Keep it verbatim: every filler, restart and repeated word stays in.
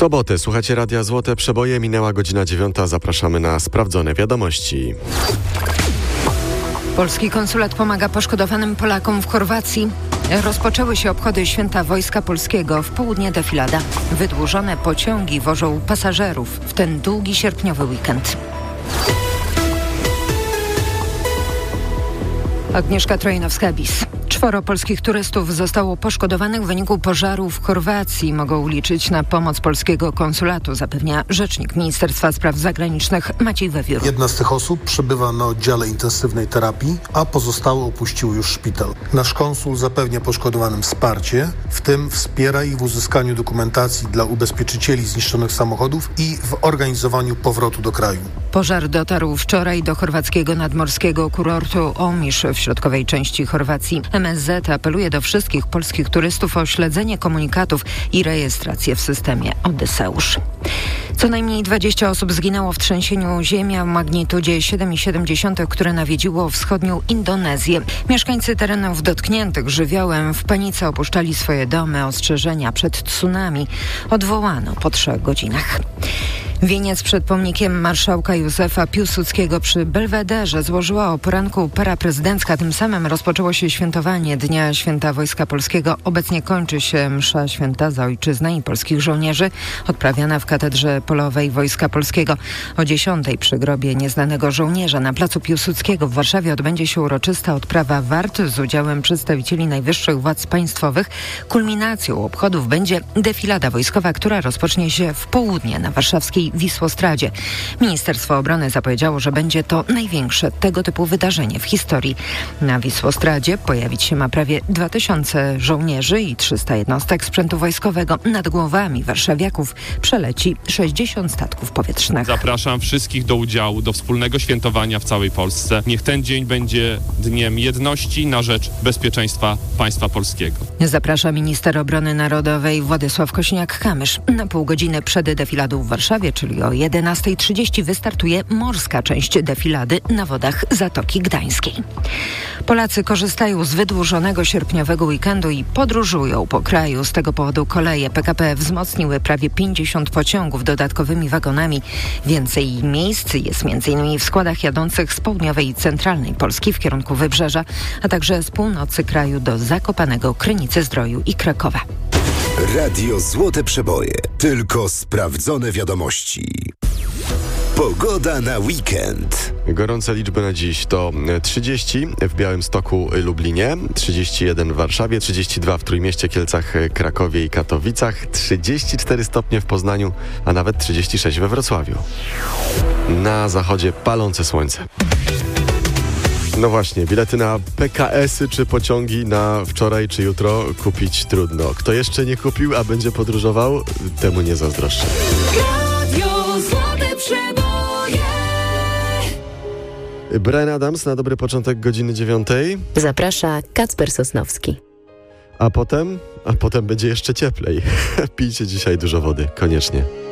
sobotę słuchacie Radia Złote Przeboje, minęła godzina dziewiąta, zapraszamy na sprawdzone wiadomości. Polski konsulat pomaga poszkodowanym Polakom w Chorwacji. Rozpoczęły się obchody Święta Wojska Polskiego. W południe defilada. Wydłużone pociągi wożą pasażerów w ten długi sierpniowy weekend. Agnieszka Trojanowska-Bis. Czworo polskich turystów zostało poszkodowanych w wyniku pożaru w Chorwacji. Mogą liczyć na pomoc polskiego konsulatu, zapewnia rzecznik Ministerstwa Spraw Zagranicznych Maciej Wewiór. Jedna z tych osób przebywa na oddziale intensywnej terapii, a pozostałe opuściły już szpital. Nasz konsul zapewnia poszkodowanym wsparcie, w tym wspiera ich w uzyskaniu dokumentacji dla ubezpieczycieli zniszczonych samochodów i w organizowaniu powrotu do kraju. Pożar dotarł wczoraj do chorwackiego nadmorskiego kurortu Omisz w środkowej części Chorwacji. M S Z apeluje do wszystkich polskich turystów o śledzenie komunikatów i rejestrację w systemie Odyseusz. Co najmniej dwadzieścia osób zginęło w trzęsieniu ziemi o magnitudzie siedem przecinek siedem, które nawiedziło wschodnią Indonezję. Mieszkańcy terenów dotkniętych żywiołem w panice opuszczali swoje domy. Ostrzeżenia przed tsunami odwołano po trzech godzinach. Wieniec przed pomnikiem marszałka Józefa Piłsudskiego przy Belwederze złożyła o poranku para prezydencka. Tym samym rozpoczęło się świętowanie Dnia Święta Wojska Polskiego. Obecnie kończy się msza święta za ojczyznę i polskich żołnierzy, odprawiana w Katedrze Polowej Wojska Polskiego. O dziesiątej przy grobie nieznanego żołnierza na placu Piłsudskiego w Warszawie odbędzie się uroczysta odprawa wart z udziałem przedstawicieli najwyższych władz państwowych. Kulminacją obchodów będzie defilada wojskowa, która rozpocznie się w południe na warszawskiej Wisłostradzie. Ministerstwo Obrony zapowiedziało, że będzie to największe tego typu wydarzenie w historii. Na Wisłostradzie pojawić się ma prawie dwa tysiące żołnierzy i trzysta jednostek sprzętu wojskowego. Nad głowami warszawiaków przeleci sześćdziesiąt statków powietrznych. Zapraszam wszystkich do udziału, do wspólnego świętowania w całej Polsce. Niech ten dzień będzie dniem jedności na rzecz bezpieczeństwa państwa polskiego. Zaprasza minister obrony narodowej Władysław Kosiniak-Kamysz. Na pół godziny przed defiladą w Warszawie, czyli o jedenasta trzydzieści, wystartuje morska część defilady na wodach Zatoki Gdańskiej. Polacy korzystają z wydłużonego sierpniowego weekendu i podróżują po kraju. Z tego powodu koleje P K P wzmocniły prawie pięćdziesiąt pociągów dodatkowymi wagonami. Więcej miejsc jest m.in. w składach jadących z południowej i centralnej Polski w kierunku Wybrzeża, a także z północy kraju do Zakopanego, Krynicy-Zdroju i Krakowa. Radio Złote Przeboje. Tylko sprawdzone wiadomości. Pogoda na weekend. Gorące liczby na dziś to trzydzieści w Białymstoku, Lublinie, trzydzieści jeden w Warszawie, trzydzieści dwa w Trójmieście, Kielcach, Krakowie i Katowicach, trzydzieści cztery stopnie w Poznaniu, a nawet trzydzieści sześć we Wrocławiu. Na zachodzie palące słońce. No właśnie, bilety na P K S-y czy pociągi na wczoraj czy jutro kupić trudno. Kto jeszcze nie kupił, a będzie podróżował, temu nie zazdroszczę. Radio Złote Przeboje. Bryan Adams na dobry początek godziny dziewiątej. Zaprasza Kacper Sosnowski. A potem, a potem będzie jeszcze cieplej. Pijcie dzisiaj dużo wody, koniecznie.